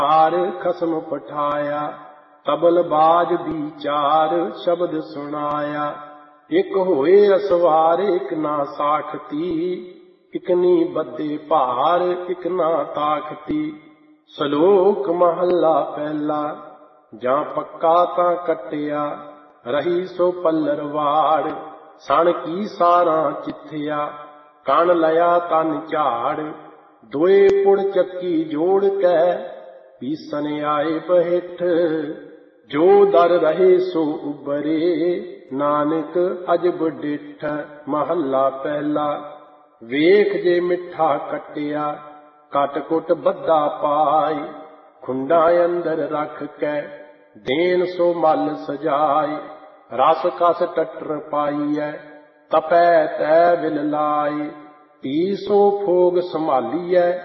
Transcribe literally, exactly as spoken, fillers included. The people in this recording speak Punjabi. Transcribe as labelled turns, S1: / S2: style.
S1: ਹਾਰ ਖਸਮ ਪਠਾਇਆ, ਤਬਲ ਬਾਜ ਦੀ ਚਾਰ ਸ਼ਬਦ ਸੁਣਾਇਆ। ਇੱਕ ਹੋਏ ਅਸਵਾਰ ਇੱਕ ਨਾ ਸਾਖਤੀ, ਇੱਕ ਨੀ ਬੱਦੇ ਭਾਰ ਇੱਕ ਨਾ ਤਾਖਤੀ। ਸਲੋਕ ਮਹੱਲਾ ਪਹਿਲਾ। ਜਾਂ ਪੱਕਾ ਤਾਂ ਕੱਟਿਆ, ਰਹੀ ਸੋ ਪੱਲਰ ਵਾੜ। ਸਣ ਕੀ ਸਾਰਾਂ ਚਿੱਥਿਆ, ਕਣ ਲਿਆ ਤਨ ਝਾੜ। ਦੋਏ ਪੁੜ ਚੱਕੀ ਜੋੜ ਕੇ, ਪੀਸਨ ਆਏ ਬਹਿਠ। ਜੋ ਦਰ ਰਹੇ ਸੋ ਉਬਰੇ, ਨਾਨਕ ਅਜਬ ਡਿੱਠ। ਮਹੱਲਾ ਪਹਿਲਾ। ਵੇਖ ਜੇ ਮਿੱਠਾ ਕੱਟਿਆ, ਕਟ ਕੁਟ ਬੱਧਾ ਪਾਈ। ਖੁੰਡਾ ਅੰਦਰ ਰੱਖ ਕੇ, ਦੇਨ ਸੋ ਮਲ ਸਜਾਈ। ਰਸ ਕਸ ਟੱਟਰ ਪਾਈਐ, ਤਪੈ ਤੈ ਵਿਲ ਲਾਈ। ਪੀ ਸੋ ਫੋਗ ਸੰਭਾਲੀਐ,